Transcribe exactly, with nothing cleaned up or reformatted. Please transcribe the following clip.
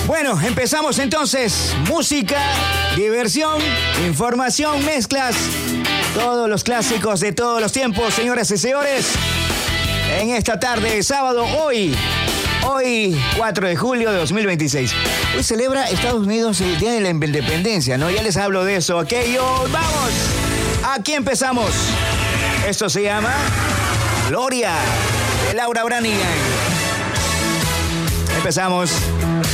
Bueno, empezamos entonces. Música, diversión, información, mezclas. Todos los clásicos de todos los tiempos, señoras y señores. En esta tarde, sábado, hoy. Hoy, cuatro de julio de dos mil veintiséis. Hoy celebra Estados Unidos el Día de la Independencia, ¿no? Ya les hablo de eso, ¿ok? Yo, ¡vamos! Aquí empezamos. Esto se llama Gloria, de Laura Branigan. Empezamos.